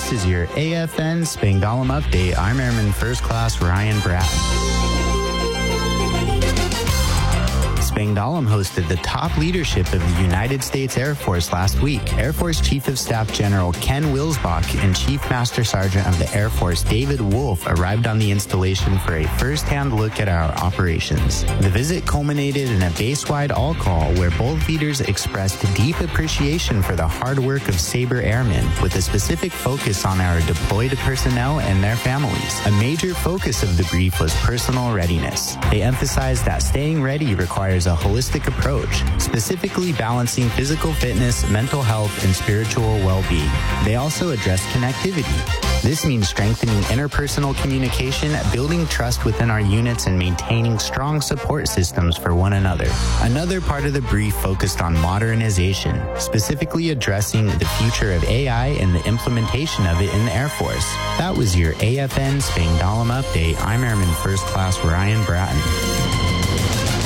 This is your AFN Spangdahlem Update. I'm Airman First Class Ryan Bratton. Spangdahlem hosted the top leadership of the United States Air Force last week. Air Force Chief of Staff General Ken Wilsbach and Chief Master Sergeant of the Air Force David Wolf arrived on the installation for a first-hand look at our operations. The visit culminated in a base-wide all-call where both leaders expressed deep appreciation for the hard work of Sabre Airmen, with a specific focus on our deployed personnel and their families. A major focus of the brief was personal readiness. They emphasized that staying ready requires a holistic approach, specifically balancing physical fitness, mental health, and spiritual well-being. They also addressed connectivity. This means strengthening interpersonal communication, building trust within our units, and maintaining strong support systems for one another. Another part of the brief focused on modernization, specifically addressing the future of AI and the implementation of it in the Air Force. That was your AFN Spangdahlem Update. I'm Airman First Class Ryan Bratton.